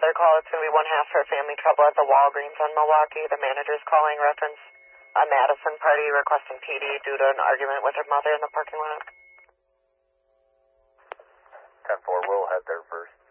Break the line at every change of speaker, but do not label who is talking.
another call. It's going to be 1/2 for family trouble at the Walgreens on Milwaukee. The manager's calling reference a Madison party requesting PD due to an argument with her mother in the parking lot.
10-4, we'll head there first.